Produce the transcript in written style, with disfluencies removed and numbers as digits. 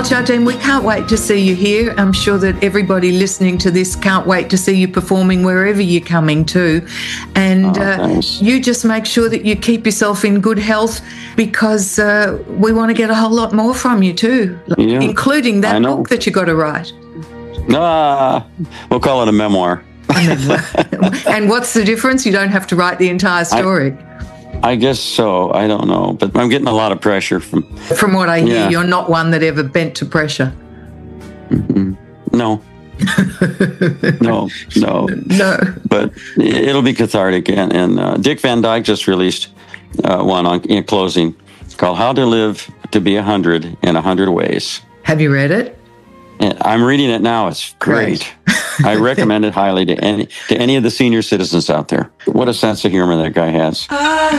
Jardine, we can't wait to see you here. I'm sure that everybody listening to this can't wait to see you performing wherever you're coming to. And you just make sure that you keep yourself in good health, because we want to get a whole lot more from you too, including that book that you got to write. We'll call it a memoir. And what's the difference? You don't have to write the entire story. I guess so. I don't know. But I'm getting a lot of pressure from what I hear. You're not one that ever bent to pressure. Mm-hmm. No. No. But it'll be cathartic. And Dick Van Dyke just released one in closing called How to Live to Be 100 in 100 Ways. Have you read it? And I'm reading it now. It's great. I recommend it highly to any of the senior citizens out there. What a sense of humor that guy has.